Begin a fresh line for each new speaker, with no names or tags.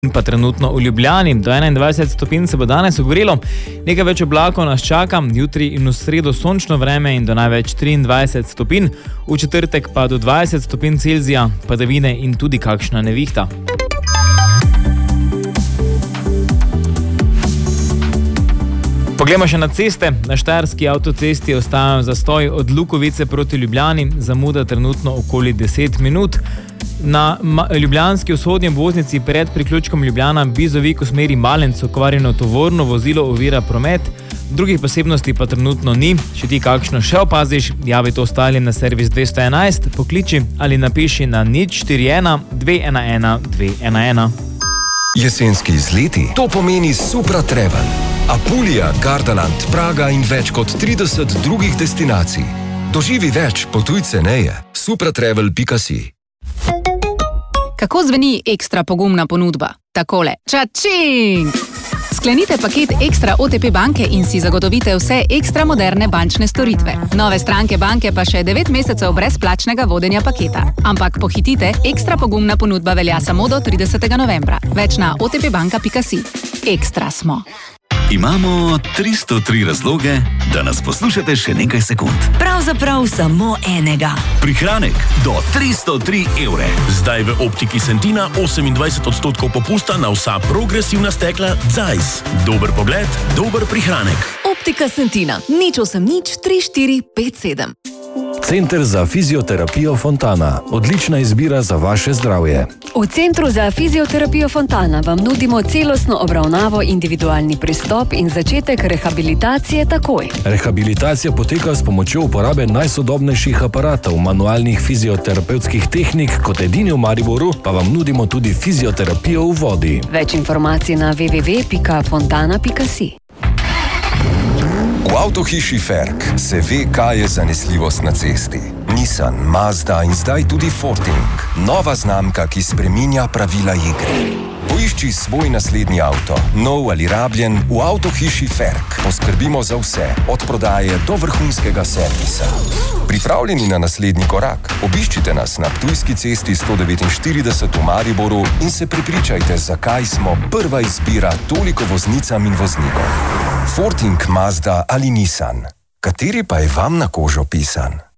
Pa trenutno v Ljubljani. Do 21 stopinj se bo danes ogrelo, nekaj več oblakov nas čaka, jutri in v sredo sončno vreme in do največ 23 stopinj, v četrtek pa do 20 stopinj Celzija, padavine in tudi kakšna nevihta. Poglejmo še na ceste. Na štajerski avtocesti ostajajo zastoj od Lukovice proti Ljubljani, zamuda trenutno okoli 10 minut. Na ljubljanski vzhodnji obvoznici pred priključkom Ljubljana Bizovik v smeri Malenc okvarjeno tovorno vozilo ovira promet, drugih posebnosti pa trenutno ni. Če ti kakšno še opaziš, javi to ostalim na servis 211, pokliči ali napiši na 041 211 211.
Jesenski izleti, to pomeni Supra Travel. Apulija, Gardaland, Praga in več kot 30 drugih destinacij. Doživi več, potuj ceneje. supratravel.si.
Kako zveni ekstra pogumna ponudba? Takole. Čačing! Sklenite paket Ekstra OTP banke in si zagotovite vse ekstra moderne bančne storitve. Nove stranke banke pa še 9 mesecev brezplačnega vodenja paketa. Ampak pohitite, ekstra pogumna ponudba velja samo do 30. novembra. Več na otpbanka.si. Ekstra smo.
Imamo 303 razloge, da nas poslušate še nekaj sekund.
Pravzaprav samo enega.
Prihranek do 303 evre. Zdaj v Optiki Sentina 28% popusta na vsa progresivna stekla Zeiss. Dober pogled, dober prihranek.
Optika Sentina. 080 3457.
Center za fizioterapijo Fontana. Odlična izbira za vaše zdravje.
V Centru za fizioterapijo Fontana vam nudimo celostno obravnavo, individualni pristop in začetek rehabilitacije takoj.
Rehabilitacija poteka s pomočjo uporabe najsodobnejših aparatov, manualnih fizioterapevtskih tehnik, kot edini v Mariboru pa vam nudimo tudi fizioterapijo v vodi.
Več informacij na www.fontana.si.
V avtohiši Ferk se ve, kaj je zanesljivost na cesti. Nissan, Mazda in zdaj tudi Forting. Nova znamka, ki spreminja pravila igre. Poišči svoj naslednji avto, nov ali rabljen, v avtohiši Ferk. Poskrbimo za vse, od prodaje do vrhunskega servisa. Pripravljeni na naslednji korak? Obiščite nas na Ptujski cesti 149 v Mariboru in se prepričajte, zakaj smo prva izbira toliko voznicam in voznikom. Forting, Mazda ali Nissan. Kateri pa je vam na kožo pisan?